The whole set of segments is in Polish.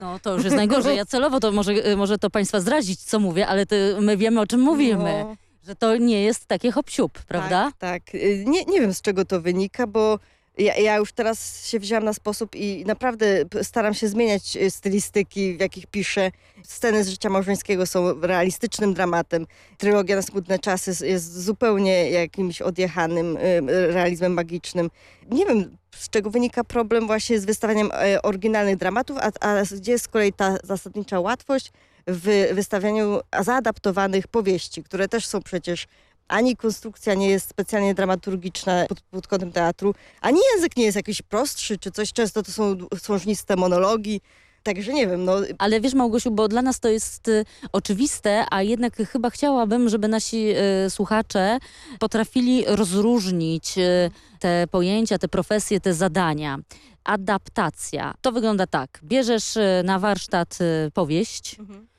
No to już jest najgorzej. Ja celowo to może to państwa zrazić, co mówię, ale my wiemy, o czym mówimy. No. Że to nie jest takie hop-siup, prawda? Tak. Nie wiem, z czego to wynika, bo ja już teraz się wzięłam na sposób i naprawdę staram się zmieniać stylistyki, w jakich piszę. Sceny z życia małżeńskiego są realistycznym dramatem. Trylogia na smutne czasy jest zupełnie jakimś odjechanym realizmem magicznym. Nie wiem, z czego wynika problem właśnie z wystawianiem oryginalnych dramatów, a gdzie jest z kolei ta zasadnicza łatwość w wystawianiu zaadaptowanych powieści, które też są przecież ani konstrukcja nie jest specjalnie dramaturgiczna pod kątem teatru, ani język nie jest jakiś prostszy czy coś. Często to są słowniste monologi. Także nie wiem, no. Ale wiesz, Małgosiu, bo dla nas to jest oczywiste, a jednak chyba chciałabym, żeby nasi słuchacze potrafili rozróżnić te pojęcia, te profesje, te zadania. Adaptacja. To wygląda tak. Bierzesz na warsztat powieść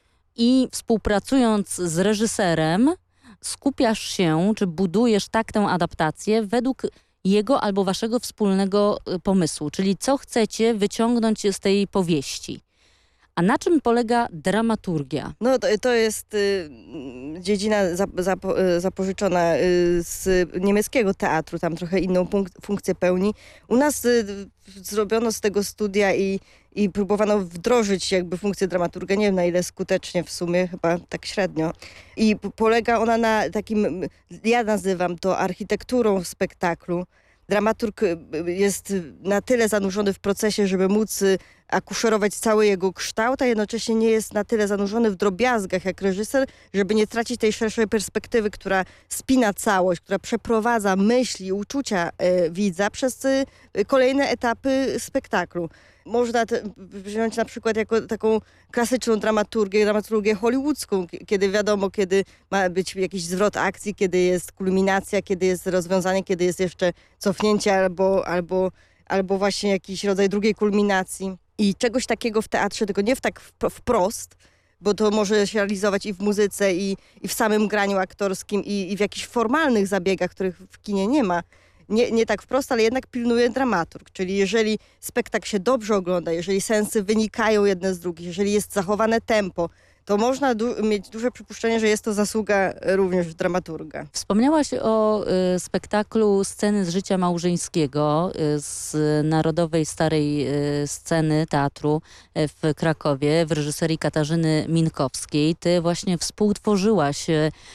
i współpracując z reżyserem skupiasz się, czy budujesz tak tę adaptację według jego albo waszego wspólnego pomysłu, czyli co chcecie wyciągnąć z tej powieści. A na czym polega dramaturgia? No to jest dziedzina zapożyczona z niemieckiego teatru, tam trochę inną funkcję pełni. U nas zrobiono z tego studia i próbowano wdrożyć jakby funkcję dramaturga, nie wiem na ile skutecznie w sumie, chyba tak średnio. I polega ona na takim, ja nazywam to architekturą spektaklu. Dramaturg jest na tyle zanurzony w procesie, żeby móc akuszerować cały jego kształt, a jednocześnie nie jest na tyle zanurzony w drobiazgach jak reżyser, żeby nie tracić tej szerszej perspektywy, która spina całość, która przeprowadza myśli, uczucia widza przez kolejne etapy spektaklu. Można wziąć na przykład jako taką klasyczną dramaturgię hollywoodzką, kiedy wiadomo, kiedy ma być jakiś zwrot akcji, kiedy jest kulminacja, kiedy jest rozwiązanie, kiedy jest jeszcze cofnięcie albo właśnie jakiś rodzaj drugiej kulminacji. I czegoś takiego w teatrze, tylko nie tak wprost, bo to może się realizować i w muzyce, i w samym graniu aktorskim, i w jakichś formalnych zabiegach, których w kinie nie ma. Nie tak wprost, ale jednak pilnuje dramaturg. Czyli jeżeli spektakl się dobrze ogląda, jeżeli sensy wynikają jedne z drugich, jeżeli jest zachowane tempo, to można mieć duże przypuszczenie, że jest to zasługa również dramaturga. Wspomniałaś o spektaklu Sceny z życia małżeńskiego z Narodowej Starej Sceny Teatru w Krakowie w reżyserii Katarzyny Minkowskiej. Ty właśnie współtworzyłaś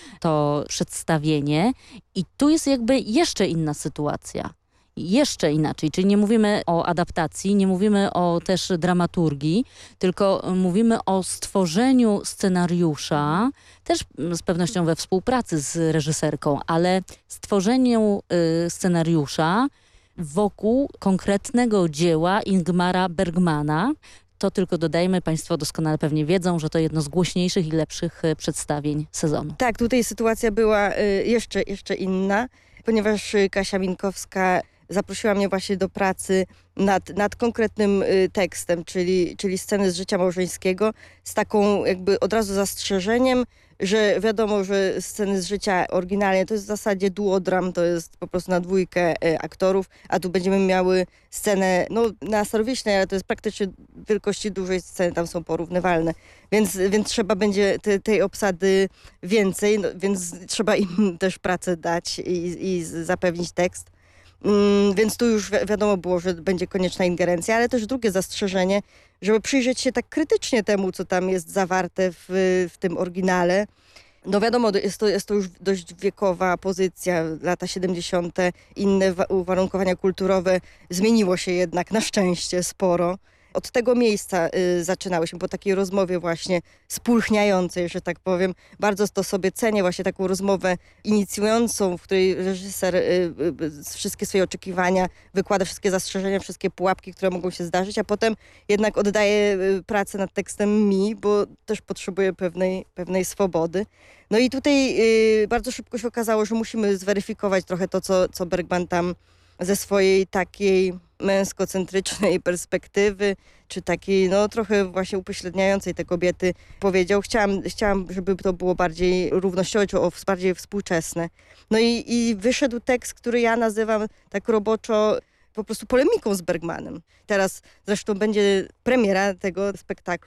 to przedstawienie i tu jest jakby jeszcze inna sytuacja. Jeszcze inaczej, czyli nie mówimy o adaptacji, nie mówimy o też dramaturgii, tylko mówimy o stworzeniu scenariusza, też z pewnością we współpracy z reżyserką, ale stworzeniu scenariusza wokół konkretnego dzieła Ingmara Bergmana. To tylko dodajmy, państwo doskonale pewnie wiedzą, że to jedno z głośniejszych i lepszych przedstawień sezonu. Tak, tutaj sytuacja była jeszcze inna, ponieważ Kasia Minkowska zaprosiła mnie właśnie do pracy nad konkretnym tekstem, czyli sceny z życia małżeńskiego, z taką jakby od razu zastrzeżeniem, że wiadomo, że sceny z życia oryginalnie to jest w zasadzie duodram, to jest po prostu na dwójkę aktorów, a tu będziemy miały scenę na starowieśnej, ale to jest praktycznie wielkości dużej sceny, tam są porównywalne. Więc trzeba będzie tej obsady więcej, więc trzeba im też pracę dać i zapewnić tekst. Więc tu już wiadomo było, że będzie konieczna ingerencja, ale też drugie zastrzeżenie, żeby przyjrzeć się tak krytycznie temu, co tam jest zawarte w tym oryginale. No wiadomo, jest to już dość wiekowa pozycja, lata 70., inne uwarunkowania kulturowe. Zmieniło się jednak na szczęście sporo. Od tego miejsca zaczynałyśmy, po takiej rozmowie właśnie spulchniającej, że tak powiem. Bardzo to sobie cenię, właśnie taką rozmowę inicjującą, w której reżyser wszystkie swoje oczekiwania wykłada, wszystkie zastrzeżenia, wszystkie pułapki, które mogą się zdarzyć, a potem jednak oddaje pracę nad tekstem mi, bo też potrzebuje pewnej swobody. No i tutaj bardzo szybko się okazało, że musimy zweryfikować trochę to, co Bergman tam ze swojej takiej męskocentrycznej perspektywy, czy takiej trochę właśnie upośredniającej te kobiety powiedział. Chciałam, żeby to było bardziej równościowe, czy bardziej współczesne. No i wyszedł tekst, który ja nazywam tak roboczo po prostu polemiką z Bergmanem. Teraz zresztą będzie premiera tego spektaklu